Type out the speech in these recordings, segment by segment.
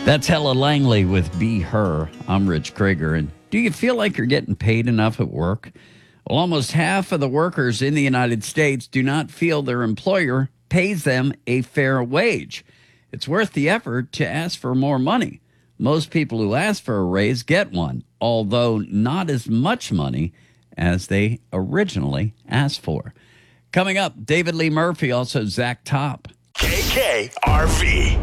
That's Hella Langley with Be Her. I'm Rich Krager. And do you feel like you're getting paid enough at work? Well, almost half of the workers in the United States do not feel their employer pays them a fair wage. It's worth the effort to ask for more money. Most people who ask for a raise get one, although not as much money as they originally asked for. Coming up, David Lee Murphy, also Zach Top. KKRV.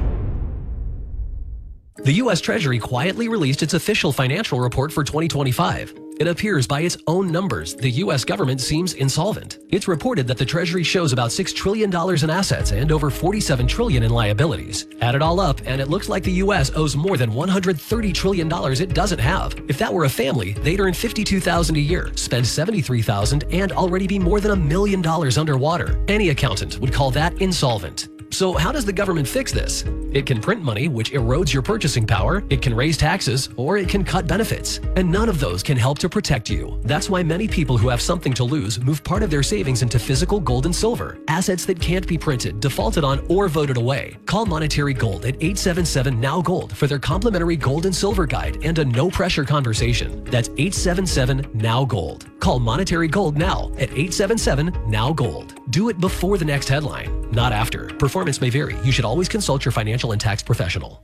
The U.S. Treasury quietly released its official financial report for 2025. It appears by its own numbers, the U.S. government seems insolvent. It's reported that the Treasury shows about $6 trillion in assets and over $47 trillion in liabilities. Add it all up, and it looks like the U.S. owes more than $130 trillion it doesn't have. If that were a family, they'd earn $52,000 a year, spend $73,000, and already be more than $1 million underwater. Any accountant would call that insolvent. So how does the government fix this? It can print money, which erodes your purchasing power. It can raise taxes, or it can cut benefits. And none of those can help to protect you. That's why many people who have something to lose move part of their savings into physical gold and silver, assets that can't be printed, defaulted on, or voted away. Call Monetary Gold at 877-NOW-GOLD for their complimentary gold and silver guide and a no-pressure conversation. That's 877-NOW-GOLD. Call Monetary Gold now at 877-NOW-GOLD. Do it before the next headline, not after. Performance may vary. You should always consult your financial and tax professional.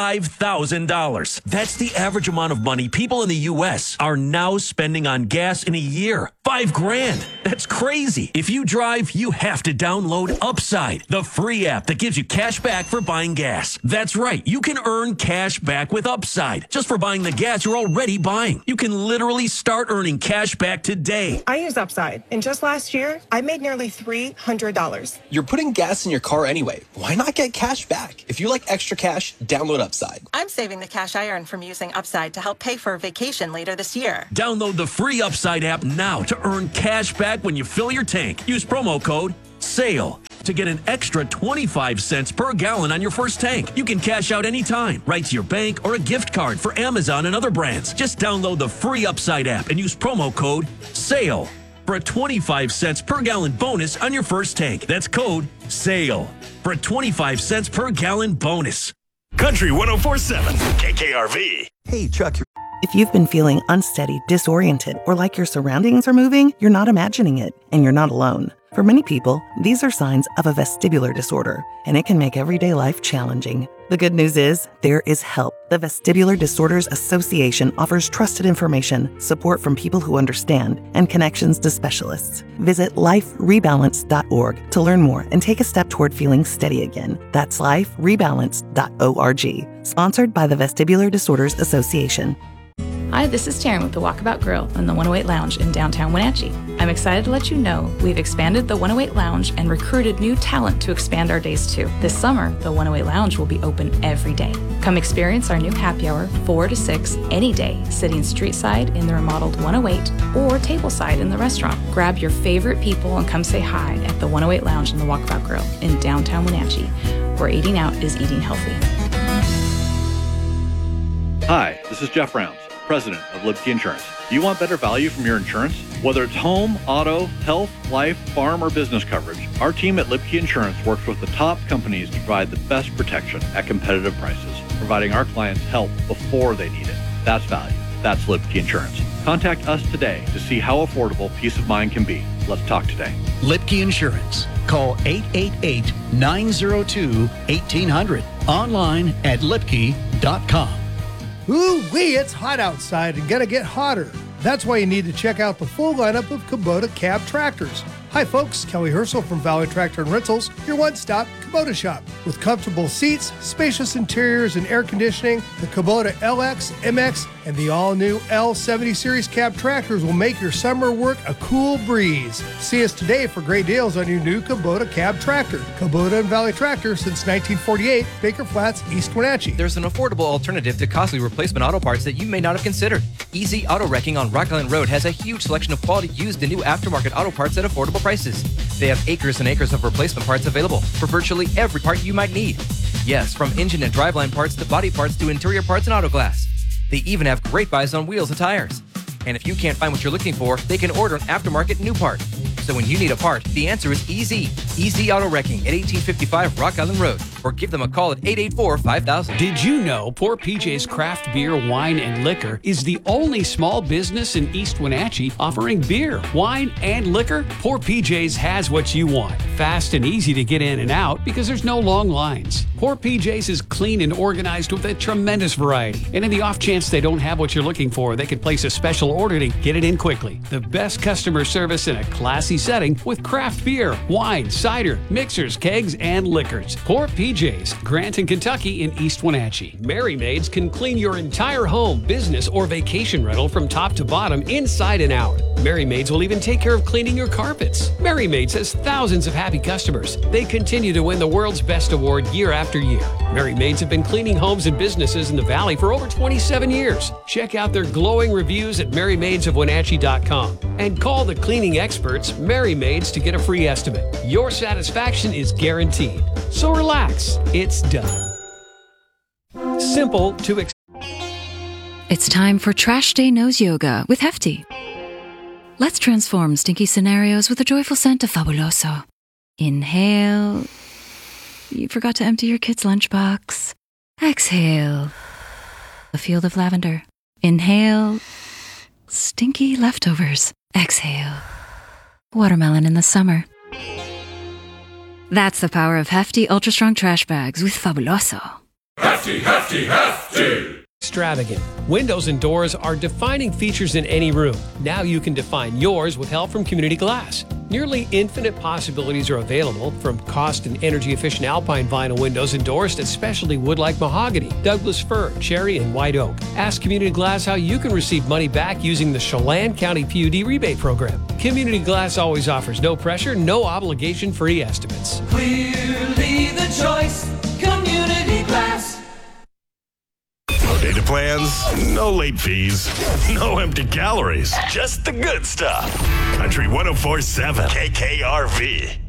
$5,000. That's the average amount of money people in the U.S. are now spending on gas in a year. $5,000. That's crazy. If you drive, you have to download Upside, the free app that gives you cash back for buying gas. That's right. You can earn cash back with Upside just for buying the gas you're already buying. You can literally start earning cash back today. I use Upside, and just last year, I made nearly $300. You're putting gas in your car anyway. Why not get cash back? If you like extra cash, download Upside. I'm saving the cash I earn from using Upside to help pay for a vacation later this year. Download the free Upside app now to earn cash back when you fill your tank. Use promo code SALE to get an extra 25 cents per gallon on your first tank. You can cash out anytime, right to your bank or a gift card for Amazon and other brands. Just download the free Upside app and use promo code SALE for a 25 cents per gallon bonus on your first tank. That's code SALE for a 25 cents per gallon bonus. Country 104.7 KKRV. Hey, Chuck. If you've been feeling unsteady, disoriented, or like your surroundings are moving, you're not imagining it, and you're not alone. For many people, these are signs of a vestibular disorder, and it can make everyday life challenging. The good news is, there is help. The Vestibular Disorders Association offers trusted information, support from people who understand, and connections to specialists. Visit liferebalance.org to learn more and take a step toward feeling steady again. That's liferebalance.org. Sponsored by the Vestibular Disorders Association. Hi, this is Taryn with the Walkabout Grill and the 108 Lounge in downtown Wenatchee. I'm excited to let you know we've expanded the 108 Lounge and recruited new talent to expand our days too. This summer, the 108 Lounge will be open every day. Come experience our new happy hour 4 to 6 any day, sitting street side in the remodeled 108 or tableside in the restaurant. Grab your favorite people and come say hi at the 108 Lounge and the Walkabout Grill in downtown Wenatchee, where eating out is eating healthy. Hi, this is Jeff Rounds, president of Lipke Insurance. Do you want better value from your insurance? Whether it's home, auto, health, life, farm, or business coverage, our team at Lipke Insurance works with the top companies to provide the best protection at competitive prices, providing our clients help before they need it. That's value. That's Lipke Insurance. Contact us today to see how affordable peace of mind can be. Let's talk today. Lipke Insurance. Call 888-902-1800. Online at lipke.com. Ooh-wee, it's hot outside and gonna get hotter. That's why you need to check out the full lineup of Kubota cab tractors. Hi folks, Kelly Herschel from Valley Tractor and Rentals, your one-stop Kubota shop. With comfortable seats, spacious interiors, and air conditioning, the Kubota LX, MX, and the all-new L70 Series cab tractors will make your summer work a cool breeze. See us today for great deals on your new Kubota cab tractor. Kubota and Valley Tractor since 1948, Baker Flats, East Wenatchee. There's an affordable alternative to costly replacement auto parts that you may not have considered. Easy Auto Wrecking on Rock Island Road has a huge selection of quality used and new aftermarket auto parts at affordable prices. They have acres and acres of replacement parts available for virtually every part you might need. Yes, from engine and driveline parts to body parts to interior parts and auto glass. They even have great buys on wheels and tires. And if you can't find what you're looking for, they can order an aftermarket new part. So when you need a part, the answer is easy. Easy Auto Wrecking at 1855 Rock Island Road. or give them a call at 884-5000. Did you know Poor PJ's Craft Beer, Wine, and Liquor is the only small business in East Wenatchee offering beer, wine, and liquor? Poor PJ's has what you want. Fast and easy to get in and out because there's no long lines. Poor PJ's is clean and organized with a tremendous variety. And in the off chance they don't have what you're looking for, they can place a special order to get it in quickly. The best customer service in a classy setting with craft beer, wine, cider, mixers, kegs, and liquors. Poor PJ's, Granton, Kentucky in East Wenatchee. Merry Maids can clean your entire home, business, or vacation rental from top to bottom, inside and out. Merry Maids will even take care of cleaning your carpets. Merry Maids has thousands of happy customers. They continue to win the world's best award year after year. Merry Maids have been cleaning homes and businesses in the Valley for over 27 years. Check out their glowing reviews at merrymaidsofwenatchee.com and call the cleaning experts, Merry Maids, to get a free estimate. Your satisfaction is guaranteed. So relax, it's done. Simple to It's time for Trash Day Nose Yoga with Hefty. Let's transform stinky scenarios with a joyful scent of Fabuloso. Inhale. You forgot to empty your kid's lunchbox. Exhale. A field of lavender. Inhale. Stinky leftovers. Exhale. Watermelon in the summer. That's the power of Hefty Ultra Strong Trash Bags with Fabuloso. Hefty, hefty, hefty! Extravagant. Windows and doors are defining features in any room. Now you can define yours with help from Community Glass. Nearly infinite possibilities are available, from cost and energy-efficient Alpine vinyl windows and doors to specialty wood like mahogany, Douglas fir, cherry, and white oak. Ask Community Glass how you can receive money back using the Chelan County PUD rebate program. Community Glass always offers no pressure, no obligation free estimates. Clearly the choice, Community Glass. No data plans, no late fees, no empty calories, just the good stuff. Country 104.7 KKRV.